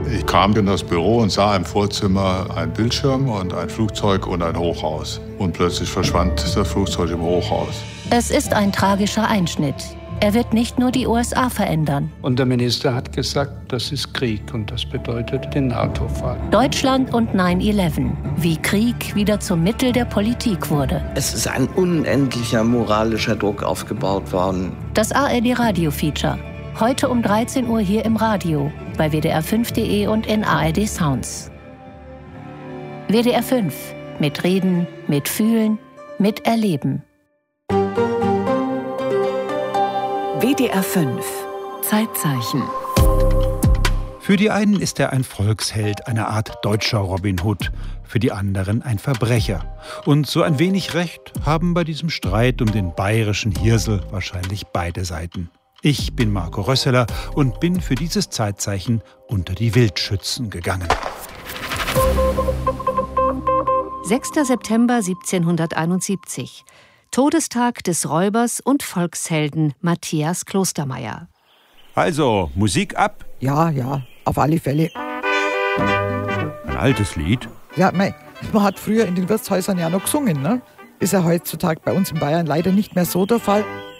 Ich kam in das Büro und sah im Vorzimmer einen Bildschirm und ein Flugzeug und ein Hochhaus. Und plötzlich verschwand das Flugzeug im Hochhaus. Es ist ein tragischer Einschnitt. Er wird nicht nur die USA verändern. Und der Minister hat gesagt, das ist Krieg und das bedeutet den NATO-Fall. Deutschland und 9/11. Wie Krieg wieder zum Mittel der Politik wurde. Es ist ein unendlicher moralischer Druck aufgebaut worden. Das ARD-Radio-Feature. Heute um 13 Uhr hier im Radio, bei WDR5.de und in ARD Sounds. WDR 5. Mit Reden, mit Fühlen, mit Erleben. WDR 5. Zeitzeichen. Für die einen ist er ein Volksheld, eine Art deutscher Robin Hood, für die anderen ein Verbrecher. Und so ein wenig Recht haben bei diesem Streit um den bayerischen Hirsel wahrscheinlich beide Seiten. Ich bin Marco Rösseler und bin für dieses Zeitzeichen unter die Wildschützen gegangen. 6. September 1771. Todestag des Räubers und Volkshelden Matthias Klostermaier. Also, Musik ab? Ja, auf alle Fälle. Ein altes Lied? Ja, man hat früher in den Wirtshäusern ja noch gesungen, ne? Ist ja heutzutage bei uns in Bayern leider nicht mehr so der Fall.